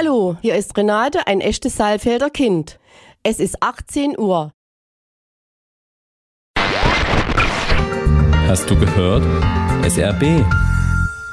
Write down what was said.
Hallo, hier ist Renate, ein echtes Saalfelder Kind. Es ist 18 Uhr. Hast du gehört? SRB.